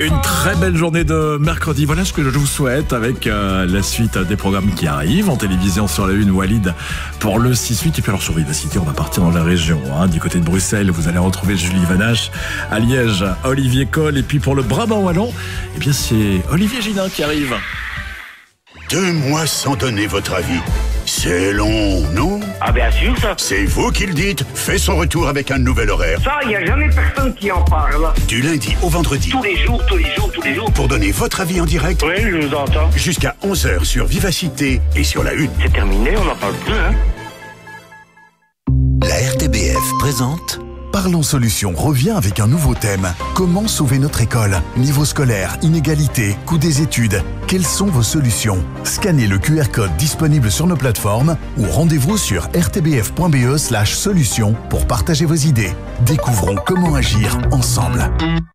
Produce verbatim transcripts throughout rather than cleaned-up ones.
Une très belle journée de mercredi. Voilà ce que je vous souhaite avec euh, la suite des programmes qui arrivent en télévision sur la une. Walid pour le six huit. Et puis alors sur Vivacité, on va partir dans la région. Hein, du côté de Bruxelles, vous allez retrouver Julie Vanache. À Liège, Olivier Coll. Et puis pour le Brabant wallon, eh bien c'est Olivier Ginin qui arrive. Deux mois sans donner votre avis. C'est long, non? Ah bien sûr, ça. C'est vous qui le dites. Fait son retour avec un nouvel horaire. Ça, il n'y a jamais personne qui en parle. Du lundi au vendredi. Tous les jours, tous les jours, tous les jours. Pour donner votre avis en direct. Oui, je vous entends. Jusqu'à onze heures sur Vivacité et sur la une. C'est terminé, on n'en parle plus, hein. La R T B F présente Parlons Solutions revient avec un nouveau thème. Comment sauver notre école? Niveau scolaire, inégalité, coût des études. Quelles sont vos solutions? Scannez le Q R code disponible sur nos plateformes ou rendez-vous sur r t b f point b e slash solutions pour partager vos idées. Découvrons comment agir ensemble.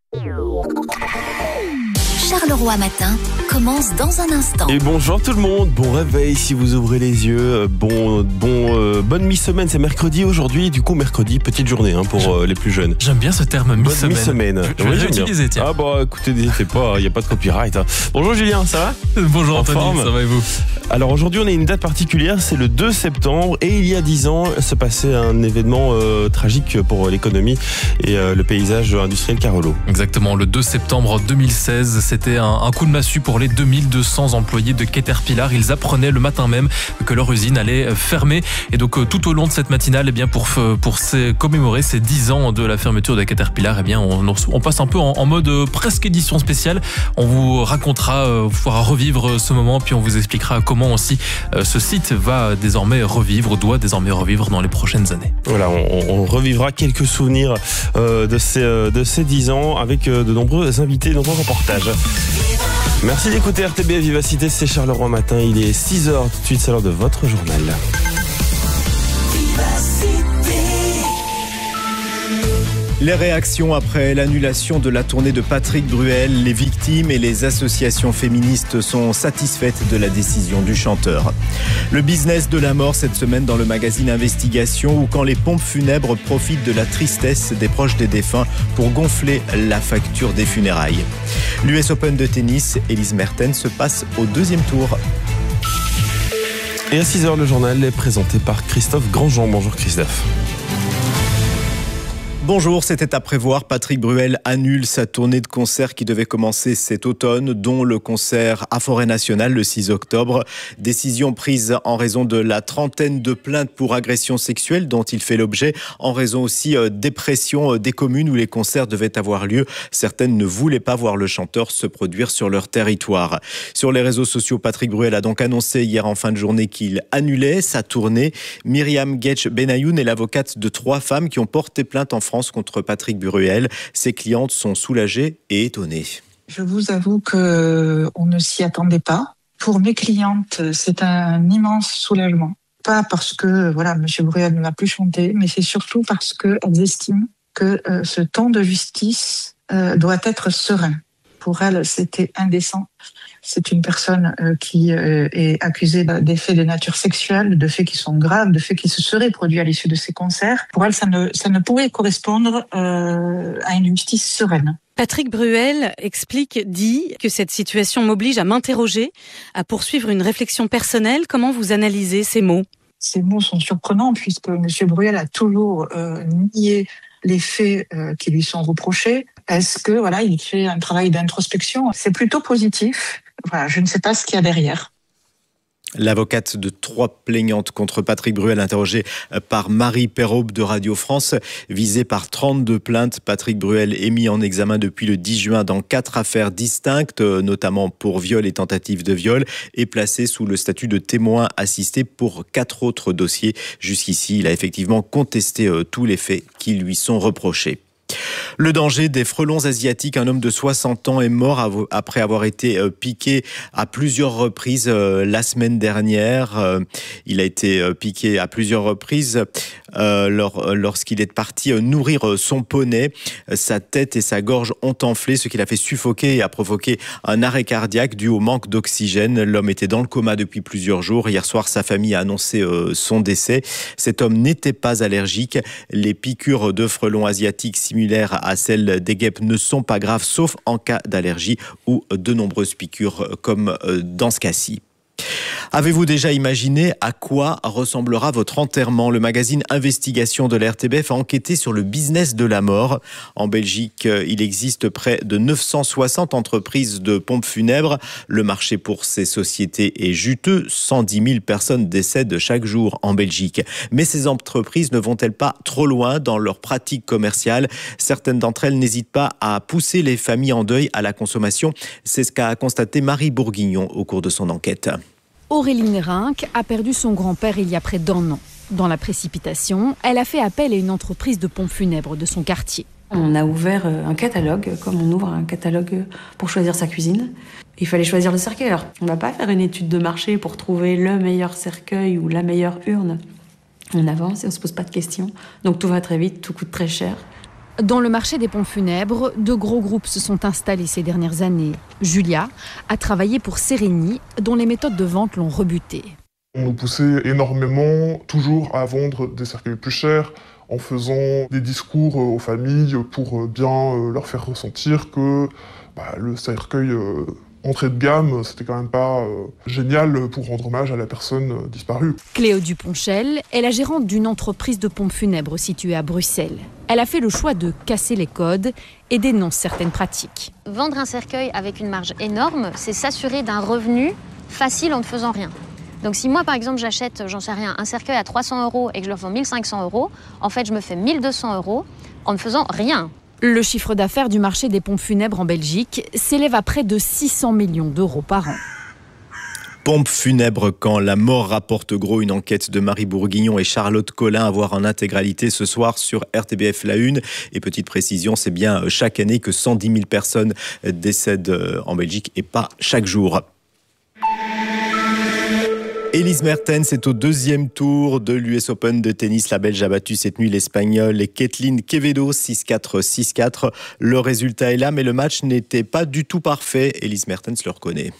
Charleroi Matin commence dans un instant. Et bonjour tout le monde, bon réveil si vous ouvrez les yeux, bon, bon, euh, bonne mi-semaine, c'est mercredi aujourd'hui, du coup mercredi, petite journée hein, pour euh, les plus jeunes. J'aime bien ce terme mi-semaine. mi-semaine. Je, je oui, vais l'utiliser, tiens. Ah bah écoutez, n'hésitez pas, il n'y a pas de copyright. Hein. Bonjour Julien, ça va? Bonjour en Anthony, forme? Ça va et vous? Alors aujourd'hui on a une date particulière, c'est le deux septembre et il y a dix ans se passait un événement euh, tragique pour l'économie et euh, le paysage industriel Carolo. Exactement, le deux septembre deux mille seize, c'était un, un coup de massue pour les deux mille deux cents employés de Caterpillar. Ils apprenaient le matin même que leur usine allait fermer et donc tout au long de cette matinale, eh bien pour, pour ces, commémorer ces dix ans de la fermeture de Caterpillar, eh bien on, on passe un peu en, en mode presque édition spéciale. On vous racontera, vous pourra revivre ce moment puis on vous expliquera comment aussi euh, ce site va désormais revivre, doit désormais revivre dans les prochaines années. Voilà, on, on revivra quelques souvenirs euh, de ces euh, de ces dix ans avec euh, de nombreux invités, de nombreux reportages. Merci d'écouter R T B Vivacité, c'est Charleroi Matin, il est six heures tout de suite, c'est l'heure de votre journal. Les réactions après l'annulation de la tournée de Patrick Bruel, les victimes et les associations féministes sont satisfaites de la décision du chanteur. Le business de la mort cette semaine dans le magazine Investigation, où quand les pompes funèbres profitent de la tristesse des proches des défunts pour gonfler la facture des funérailles. L'U S Open de tennis, Elise Mertens se passe au deuxième tour. Et à six heures, le journal est présenté par Christophe Grandjean. Bonjour Christophe. Bonjour, c'était à prévoir. Patrick Bruel annule sa tournée de concerts qui devait commencer cet automne, dont le concert à Forêt Nationale le six octobre. Décision prise en raison de la trentaine de plaintes pour agression sexuelle dont il fait l'objet, en raison aussi euh, des pressions euh, des communes où les concerts devaient avoir lieu. Certaines ne voulaient pas voir le chanteur se produire sur leur territoire. Sur les réseaux sociaux, Patrick Bruel a donc annoncé hier en fin de journée qu'il annulait sa tournée. Myriam Getch Benayoun est l'avocate de trois femmes qui ont porté plainte en France contre Patrick Bruel. Ses clientes sont soulagées et étonnées. Je vous avoue qu'on ne s'y attendait pas. Pour mes clientes, c'est un immense soulagement. Pas parce que voilà, Monsieur Bruel ne m'a plus chanté, mais c'est surtout parce qu'elles estiment que euh, ce temps de justice euh, doit être serein. Pour elles, c'était indécent. C'est une personne euh, qui euh, est accusée des faits de nature sexuelle, de faits qui sont graves, de faits qui se seraient produits à l'issue de ces concerts. Pour elles, ça ne, ça ne pourrait correspondre euh, à une justice sereine. Patrick Bruel explique, dit que cette situation m'oblige à m'interroger, à poursuivre une réflexion personnelle. Comment vous analysez ces mots? Ces mots sont surprenants puisque M. Bruel a toujours euh, nié les faits euh, qui lui sont reprochés. Est-ce que voilà, il fait un travail d'introspection? C'est plutôt positif. Voilà, je ne sais pas ce qu'il y a derrière. L'avocate de trois plaignantes contre Patrick Bruel, interrogée par Marie Perraube de Radio France, visée par trente-deux plaintes. Patrick Bruel est mis en examen depuis le dix juin dans quatre affaires distinctes, notamment pour viol et tentative de viol, et placé sous le statut de témoin assisté pour quatre autres dossiers. Jusqu'ici, il a effectivement contesté euh, tous les faits qui lui sont reprochés. Le danger des frelons asiatiques. Un homme de soixante ans est mort après avoir été piqué à plusieurs reprises la semaine dernière. Il a été piqué à plusieurs reprises lorsqu'il est parti nourrir son poney. Sa tête et sa gorge ont enflé, ce qui l'a fait suffoquer et a provoqué un arrêt cardiaque dû au manque d'oxygène. L'homme était dans le coma depuis plusieurs jours. Hier soir, sa famille a annoncé son décès. Cet homme n'était pas allergique. Les piqûres de frelons asiatiques similaires similaires à celles des guêpes ne sont pas graves, sauf en cas d'allergie ou de nombreuses piqûres, comme dans ce cas-ci. Avez-vous déjà imaginé à quoi ressemblera votre enterrement ? Le magazine Investigation de la R T B F a enquêté sur le business de la mort. En Belgique, il existe près de neuf cent soixante entreprises de pompes funèbres. Le marché pour ces sociétés est juteux. cent dix mille personnes décèdent chaque jour en Belgique. Mais ces entreprises ne vont-elles pas trop loin dans leurs pratiques commerciales ? Certaines d'entre elles n'hésitent pas à pousser les familles en deuil à la consommation. C'est ce qu'a constaté Marie Bourguignon au cours de son enquête. Auréline Rinck a perdu son grand-père il y a près d'un an. Dans la précipitation, elle a fait appel à une entreprise de pompes funèbres de son quartier. On a ouvert un catalogue, comme on ouvre un catalogue pour choisir sa cuisine. Il fallait choisir le cercueil. Alors, on ne va pas faire une étude de marché pour trouver le meilleur cercueil ou la meilleure urne. On avance et on ne se pose pas de questions. Donc tout va très vite, tout coûte très cher. Dans le marché des pompes funèbres, de gros groupes se sont installés ces dernières années. Julia a travaillé pour Sereni, dont les méthodes de vente l'ont rebutée. On nous poussait énormément, toujours à vendre des cercueils plus chers, en faisant des discours aux familles pour bien leur faire ressentir que bah, le cercueil euh, entrée de gamme, c'était quand même pas euh, génial pour rendre hommage à la personne euh, disparue. Cléo Duponchel est la gérante d'une entreprise de pompes funèbres située à Bruxelles. Elle a fait le choix de casser les codes et dénonce certaines pratiques. Vendre un cercueil avec une marge énorme, c'est s'assurer d'un revenu facile en ne faisant rien. Donc si moi, par exemple, j'achète, j'en sais rien, un cercueil à trois cents euros et que je le vends mille cinq cents euros, en fait, je me fais mille deux cents euros en ne faisant rien. Le chiffre d'affaires du marché des pompes funèbres en Belgique s'élève à près de six cents millions d'euros par an. Pompes funèbres quand la mort rapporte gros, une enquête de Marie Bourguignon et Charlotte Collin à voir en intégralité ce soir sur R T B F La Une. Et petite précision, c'est bien chaque année que cent dix mille personnes décèdent en Belgique et pas chaque jour. Elise Mertens est au deuxième tour de l'U S Open de tennis. La Belge a battu cette nuit l'Espagnole Kathleen Quevedo six quatre six quatre. Le résultat est là, mais le match n'était pas du tout parfait. Elise Mertens le reconnaît.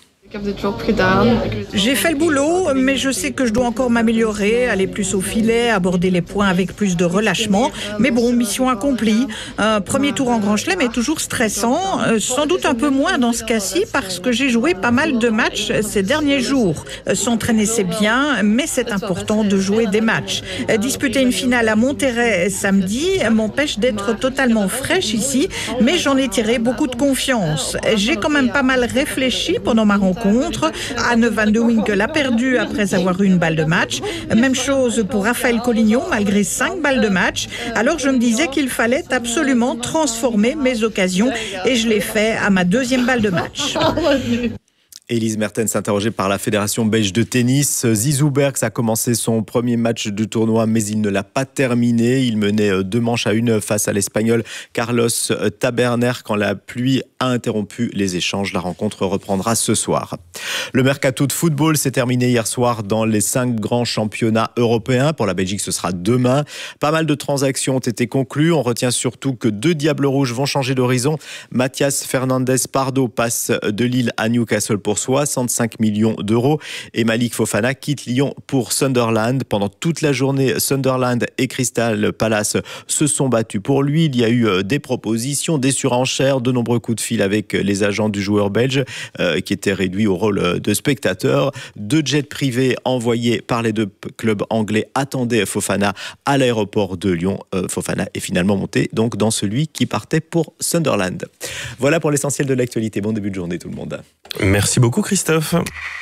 J'ai fait le boulot, mais je sais que je dois encore m'améliorer, aller plus au filet, aborder les points avec plus de relâchement. Mais bon, mission accomplie. Un premier tour en Grand Chelem est toujours stressant, sans doute un peu moins dans ce cas-ci, parce que j'ai joué pas mal de matchs ces derniers jours. S'entraîner, c'est bien, mais c'est important de jouer des matchs. Disputer une finale à Monterrey samedi m'empêche d'être totalement fraîche ici, mais j'en ai tiré beaucoup de confiance. J'ai quand même pas mal réfléchi pendant ma rencontre. Anne van de Winkel a perdu après avoir eu une balle de match. Même chose pour Raphaël Collignon, malgré cinq balles de match. Alors je me disais qu'il fallait absolument transformer mes occasions et je l'ai fait à ma deuxième balle de match. Elise Mertens interrogée par la Fédération belge de tennis. Zizou Bergs a commencé son premier match du tournoi, mais il ne l'a pas terminé. Il menait deux manches à une face à l'Espagnol Carlos Taberner quand la pluie a interrompu les échanges. La rencontre reprendra ce soir. Le mercato de football s'est terminé hier soir dans les cinq grands championnats européens. Pour la Belgique, ce sera demain. Pas mal de transactions ont été conclues. On retient surtout que deux Diables Rouges vont changer d'horizon. Mathias Fernandez Pardo passe de Lille à Newcastle pour soixante-cinq millions d'euros et Malik Fofana quitte Lyon pour Sunderland. Pendant toute la journée, Sunderland et Crystal Palace se sont battus pour lui. Il y a eu des propositions, des surenchères, de nombreux coups de fil avec les agents du joueur belge euh, qui étaient réduits au rôle de spectateurs. Deux jets privés envoyés par les deux clubs anglais attendaient Fofana à l'aéroport de Lyon. Euh, Fofana est finalement monté donc dans celui qui partait pour Sunderland. Voilà pour l'essentiel de l'actualité. Bon début de journée tout le monde. Merci beaucoup Christophe.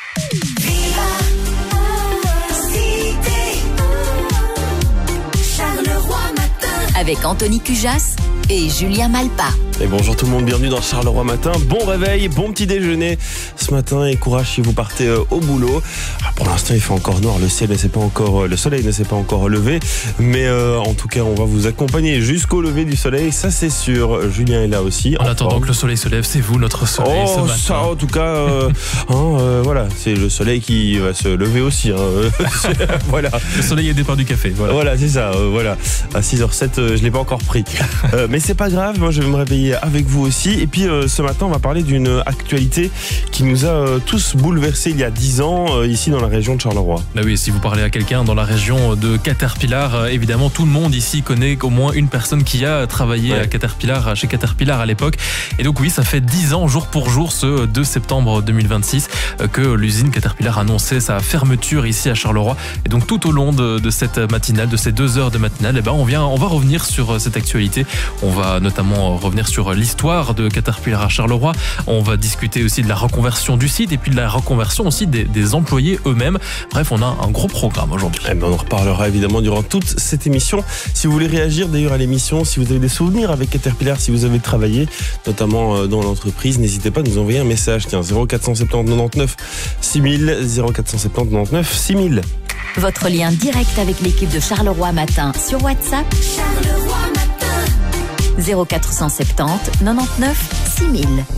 Avec Anthony Cujas et Julien Malpa. Et bonjour tout le monde, bienvenue dans Charleroi Matin. Bon réveil, bon petit déjeuner ce matin et courage si vous partez euh, au boulot. Alors pour l'instant, il fait encore noir, le ciel ne s'est pas encore, le soleil ne s'est pas encore levé, mais euh, en tout cas, on va vous accompagner jusqu'au lever du soleil, ça c'est sûr. Julien est là aussi. En, en attendant forme. Que le soleil se lève, c'est vous notre soleil oh, ce matin. Ça, en tout cas, euh, hein, euh, voilà, c'est le soleil qui va se lever aussi. Hein. Voilà. Le soleil est départ du café. Voilà, voilà c'est ça. Euh, voilà. À six heures zéro sept, euh, je l'ai pas encore pris, euh, mais c'est pas grave. Moi, je vais me réveiller détails avec vous aussi. Et puis euh, ce matin, on va parler d'une actualité qui nous a euh, tous bouleversés il y a dix ans, euh, ici dans la région de Charleroi. Bah oui, si vous parlez à quelqu'un dans la région de Caterpillar, euh, évidemment, tout le monde ici connaît au moins une personne qui a travaillé ouais. à Caterpillar, chez Caterpillar à l'époque. Et donc oui, ça fait dix ans, jour pour jour, ce deux septembre deux mille vingt-six, euh, que l'usine Caterpillar annonçait sa fermeture ici à Charleroi. Et donc tout au long de, de cette matinale, de ces deux heures de matinale, eh ben, on, vient, on va revenir sur cette actualité. On va notamment revenir sur l'histoire de Caterpillar à Charleroi. On va discuter aussi de la reconversion du site et puis de la reconversion aussi des, des employés eux-mêmes. Bref, on a un gros programme aujourd'hui. Eh ben, on en reparlera évidemment durant toute cette émission. Si vous voulez réagir d'ailleurs à l'émission, si vous avez des souvenirs avec Caterpillar, si vous avez travaillé notamment dans l'entreprise, n'hésitez pas à nous envoyer un message. Tiens, zéro quatre cent soixante-dix quatre-vingt-neuf six mille, zéro quatre cent soixante-dix quatre-vingt-neuf six mille. Votre lien direct avec l'équipe de Charleroi Matin sur WhatsApp. Charleroi Matin. zéro quatre cent soixante-dix quatre-vingt-neuf six mille.